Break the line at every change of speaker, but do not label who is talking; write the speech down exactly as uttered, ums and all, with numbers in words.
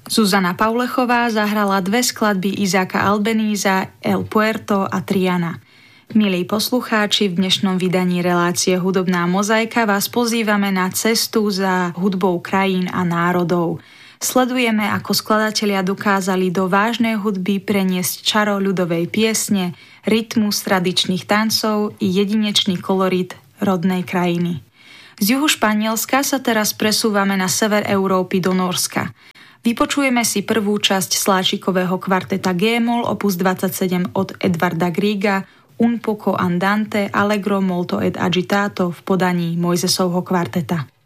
Zuzana Paulechová zahrala dve skladby Izáka Albeníza, El Puerto a Triana. Milí poslucháči, v dnešnom vydaní relácie Hudobná mozaika vás pozývame na cestu za hudbou krajín a národov. Sledujeme, ako skladatelia dokázali do vážnej hudby preniesť čaro ľudovej piesne, rytmus tradičných tancov i jedinečný kolorit rodnej krajiny. Z juhu Španielska sa teraz presúvame na sever Európy do Nórska. Vypočujeme si prvú časť sláčikového kvarteta G-moll opus dvadsaťsedem od Edvarda Griega Un poco andante allegro molto ed agitato v podaní Mojzesovho kvarteta.